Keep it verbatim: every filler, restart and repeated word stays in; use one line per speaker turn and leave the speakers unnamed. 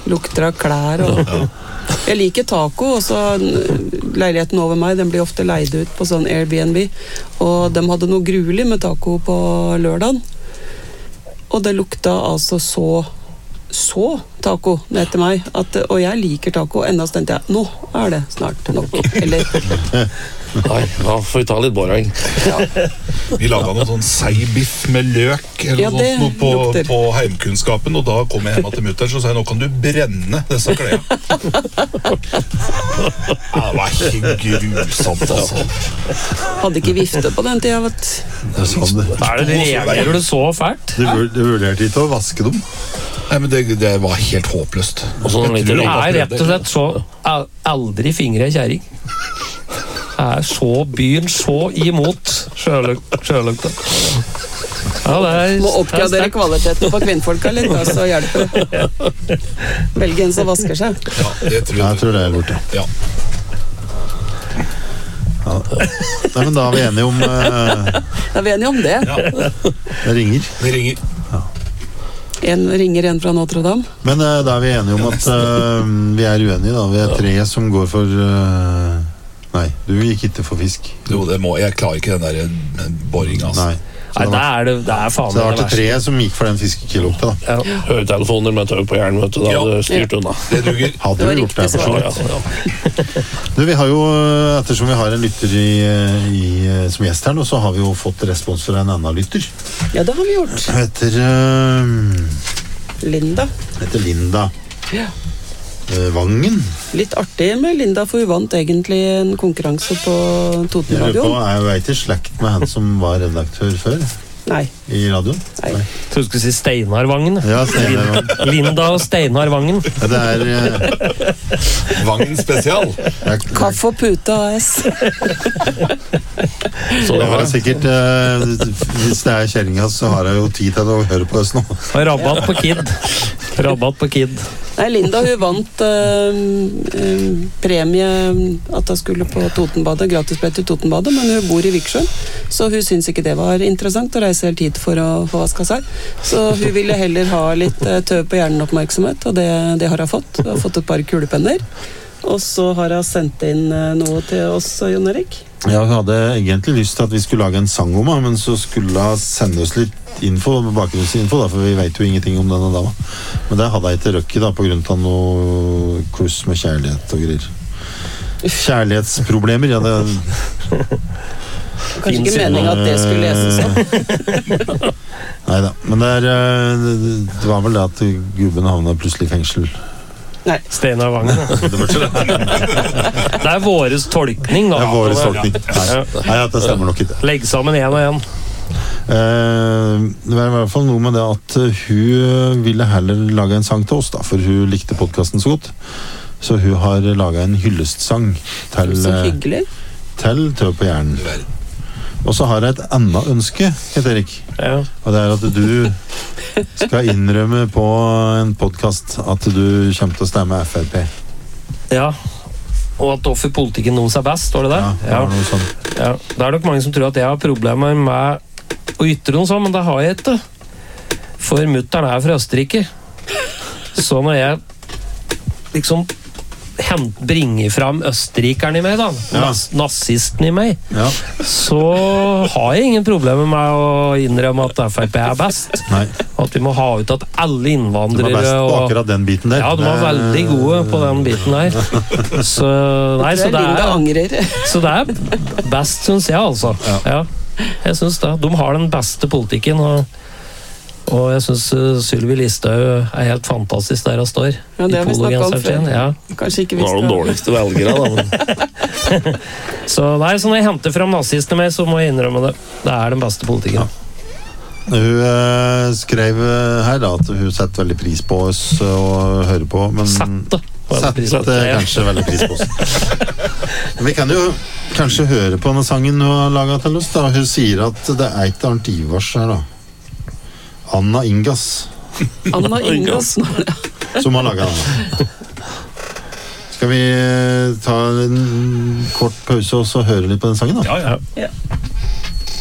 lukter av klær og... Jeg liker taco, og så leiligheten over meg, den blir ofte leid ut på sånn Airbnb, og de hadde noe gruelig med taco på lørdagen, og det lukta altså så, så taco ned til meg, at, og jeg liker taco, enda så tenkte jeg, nå er det snart nok, eller...
Nei, da får vi ta litt borang.
Ja. Vi laget noen sånn seibiff med løk eller
ja,
noe sånt på, på heimkunnskapen, og da kom jeg hjemme til mutter, så sa jeg, nå kan du brenne disse klærne. Ja, det var ikke grusomt, altså.
Hadde ikke vifte på den tiden, vet
Det er sånn det.
Er det reagerer du så fælt?
Du, vur- du vurderte ikke å vaske dem?
Nei, men det, det var helt håpløst.
Og sånn
Jeg
litt,
tror
det
jeg
er
prøvde
rett og slett så al- aldri fingre i kjæring. Det er så byen så imot sjøluk- sjølukta. Ja, det er...
Må oppgradere kvaliteten på kvinnfolka litt, da, så hjelper det. Velge en som vasker seg.
Ja, det tror jeg.
Jeg tror det er lurt,
ja.
Ja. Nei, men da er vi enige om uh,
Da er vi enige om det.
Ja.
Det ringer.
Det ringer.
En ringer en fra Notre-Dame.
Men uh, da er vi enige om at uh, vi er uenige da. Vi er tre som går for uh, Nei, du gikk ikke for fisk.
Jo, det må, jeg klarer ikke den der boringen, altså.
Nei. Så
Nei,
det
det
var,
er det, det er faen
så det var
det
til
verste.
tre som gikk for den fiskekilokta da.
Ja. Høretelefoner med tau på hjernen, vet du, da hadde
Ja.
styrt unna.
Det duger.
Hadde
Det var
du gjort det
riktig
for så
svar.
vidt.
Ja, ja.
Du, vi har jo, ettersom vi har en lytter i, i, som gjest her nå, så har vi jo fått respons fra en annen lytter.
Ja, det har vi gjort.
Heter, uh,
Linda.
heter Linda
Ja.
uh, Vangen.
Litt artig med Linda, for hun vant egentlig en konkurranse på
Jeg lurer på,
Totenradioen.
er jo ikke slekt med han som var redaktør før
Nei,
i radioen?
nei.
Jeg tror du skulle si Steinar Vangen.
Ja, Steinar Vangen.
Linda og Steinar Vangen.
Ja, det er, uh,
Vangen spesial.
det er
Kaffe og pute A S.
Så
det
det
var
var
sikkert uh, hvis det er kjerringa, så har jeg jo tid til å høre på oss nå.
rabatt på Kid. Rabatt på Kid.
Nei, Linda, hun vant øh, øh, premie at hun skulle på Totenbadet, gratisbillett til Totenbadet, men hun bor i Viksjøen, så hun syntes ikke det var interessant å reise helt hit for å få vaska seg. Så hun ville heller ha litt øh, tøv på hjernen-oppmerksomhet, og det, det har hun fått. Hun har fått et par kulepenner, og så har hun sendt inn øh, noe til oss, Jon Erik.
Jeg hadde egentlig lyst til at vi skulle lage en sang om henne, men så skulle hun sende oss litt info, bakgrunnsinfo, da, for vi vet jo ingenting om denne dama. Men det hadde jeg ikke røkk i da, på grunn av noe kluss med kjærlighet og greier. Kjærlighetsproblemer, ja, det
Kanskje ikke meningen at det skulle leses sånn.
Neida, men det, er, eh, det var vel det at gubben havnet plutselig i fengsel.
Nei.
Steinar Vangen. Ja. Det er våres tolkning, da.
Det er vår tolkning. Nei, nei, det stemmer nok ikke.
Legg sammen en og en.
Eh, det var i hvert fall noe med det at hun ville heller lage en sang til oss da, for hun likte podcasten så godt, så hun har laget en hyllestsang til,
Så hyggelig.
til Tøv på hjernen. Og så har jeg et annet ønske, Kent Erik,
Ja.
og det er at du skal innrømme på en podcast at du kommer til å stemme F R P.
Ja. Og at hvorfor politikken noen er best, står det der?
Ja, det var noe sånt.
Ja. Det er nok mange som tror at jeg har problemer med å ytre noe sånt, men det har jeg ikke. For mutteren er fra Østerrike. Så når jeg liksom hent, bringer fram østerrikeren i meg, da,
Ja.
nas, nazisten i meg,
Ja,
så har jeg ingen problemer med å innrømme at F R P er best.
nei,
At vi må ha ut at alle
du
innvandrere
var best på
og
akkurat den biten der.
ja, de var
Det-
veldig gode på den biten der. Så, nei, så,
Jeg tror
det
Linda
er,
angrer.
så det er best, synes jeg, altså. Ja. Jeg synes det. De har den beste politikken, og, og jeg synes uh, Sylvi Listhaug er helt fantastisk der hun står.
Ja, det har vi
I
snakket om
pologenseren sin,
før.
ja.
Kanskje ikke
Nå er de
visste.
dårligste velgere, da. Men. Så nei, så når jeg henter frem nazistene med, så må jeg innrømme det. Det er den beste politikken.
Hun eh, skrev eh, her da at hun setter veldig pris på oss og hører på, men
Sette.
Sette
Ja.
kanskje veldig pris på oss. Men vi kan jo kanskje høre på denne sangen hun har laget til oss da. Hun sier at det er ikke Arnt Ivars her da. Anna Ingas
Anna Ingassen.
som har laget denne. Skal vi eh, ta en kort pause og så høre litt på den sangen da?
Ja, ja.
Ja.